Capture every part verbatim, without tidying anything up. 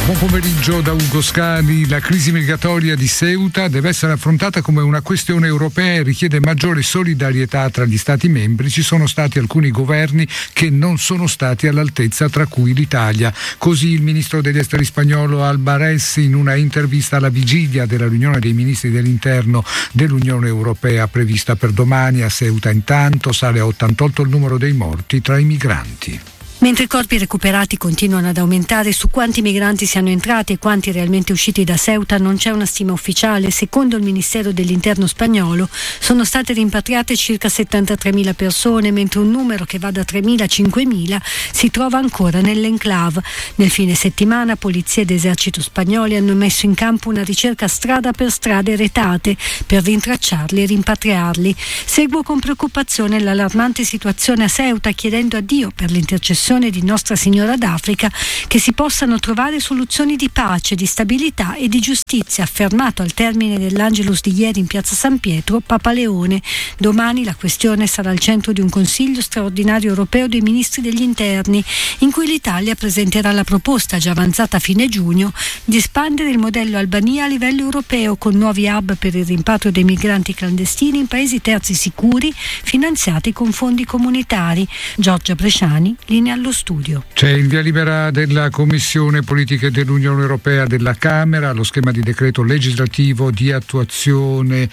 Buon pomeriggio da Ugo Scali. La crisi migratoria di Ceuta deve essere affrontata come una questione europea e richiede maggiore solidarietà tra gli Stati membri. Ci sono stati alcuni governi che non sono stati all'altezza, tra cui l'Italia. Così il ministro degli esteri spagnolo Albares, in una intervista alla vigilia della riunione dei ministri dell'interno dell'Unione Europea prevista per domani a Ceuta. Intanto sale a ottantotto il numero dei morti tra i migranti. Mentre i corpi recuperati continuano ad aumentare, su quanti migranti siano entrati e quanti realmente usciti da Ceuta non c'è una stima ufficiale. Secondo il Ministero dell'Interno spagnolo sono state rimpatriate circa settantatremila persone, mentre un numero che va da tremila a cinquemila si trova ancora nell'enclave. Nel fine settimana polizia ed esercito spagnoli hanno messo in campo una ricerca strada per strade retate per rintracciarli e rimpatriarli. Seguo con preoccupazione l'allarmante situazione a Ceuta, chiedendo a Dio per l'intercessione di Nostra Signora d'Africa che si possano trovare soluzioni di pace, di stabilità e di giustizia, affermato al termine dell'Angelus di ieri in piazza San Pietro Papa Leone. Domani la questione sarà al centro di un consiglio straordinario europeo dei ministri degli interni, in cui l'Italia presenterà la proposta, già avanzata a fine giugno, di espandere il modello Albania a livello europeo con nuovi hub per il rimpatrio dei migranti clandestini in paesi terzi sicuri, finanziati con fondi comunitari. Giorgia Bresciani, linea allo studio. C'è il via libera della Commissione Politiche dell'Unione Europea della Camera allo schema di decreto legislativo di attuazione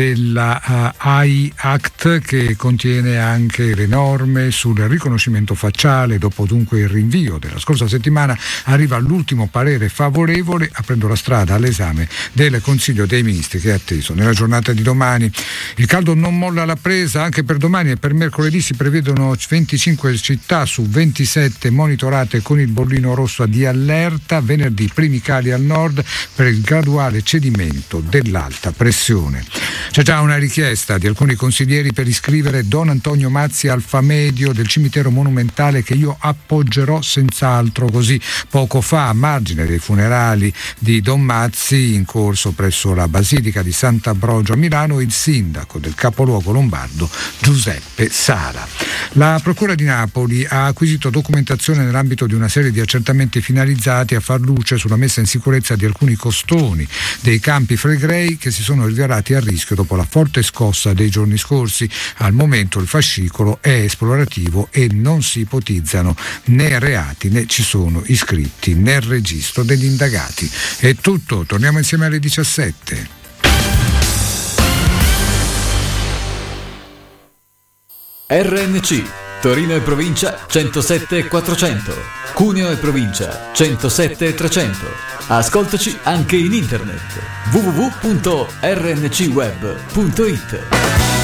della uh, A I Act, che contiene anche le norme sul riconoscimento facciale. Dopo dunque il rinvio della scorsa settimana arriva l'ultimo parere favorevole, aprendo la strada all'esame del Consiglio dei Ministri, che è atteso nella giornata di domani. Il caldo non molla la presa anche per domani, e per mercoledì si prevedono venticinque città su ventisette monitorate con il bollino rosso di allerta. Venerdì primi cali al nord per il graduale cedimento dell'alta pressione. C'è già una richiesta di alcuni consiglieri per iscrivere Don Antonio Mazzi al Famedio del cimitero monumentale, che io appoggerò senz'altro. Così poco fa, a margine dei funerali di Don Mazzi in corso presso la Basilica di Sant'Ambrogio a Milano, il sindaco del capoluogo lombardo Giuseppe Sala. La Procura di Napoli ha acquisito documentazione nell'ambito di una serie di accertamenti finalizzati a far luce sulla messa in sicurezza di alcuni costoni dei Campi Flegrei, che si sono rivelati a rischio dopo la forte scossa dei giorni scorsi. Al momento il fascicolo è esplorativo e non si ipotizzano né reati né ci sono iscritti nel registro degli indagati. È tutto, torniamo insieme alle diciassette. R N C Torino e provincia centosette e quattrocento, Cuneo e provincia centosette e trecento. Ascoltaci anche in internet w w w punto r n c web punto i t.